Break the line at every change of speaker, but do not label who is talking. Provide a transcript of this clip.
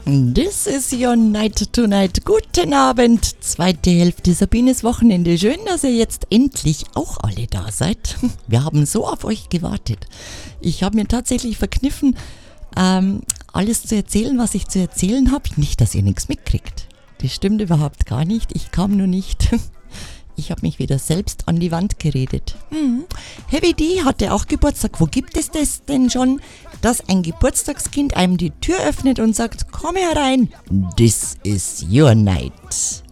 This is your night tonight. Guten Abend, zweite Hälfte Sabines Wochenende. Schön, dass ihr jetzt endlich auch alle da seid. Wir haben so auf euch gewartet. Ich habe mir tatsächlich verkniffen, alles zu erzählen, was ich zu erzählen habe. Nicht, dass ihr nichts mitkriegt. Das stimmt überhaupt gar nicht. Ich kam nur nicht. Ich habe mich wieder selbst an die Wand geredet. Heavy D hatte auch Geburtstag. Wo gibt es das denn schon, dass ein Geburtstagskind einem die Tür öffnet und sagt, komm herein, this is your night.